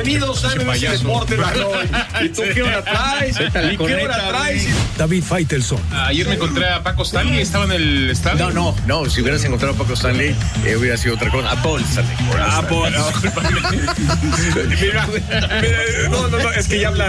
Bienvenidos a ese deporte, ¿y tú qué hora traes? ¿Y qué hora traes? David Faitelson. Ayer me encontré a Paco Stanley, estaba en el estadio. No, si hubieras encontrado a Paco Stanley, hubiera sido otra cosa. A Paul Stanley. Mira, es que ya habla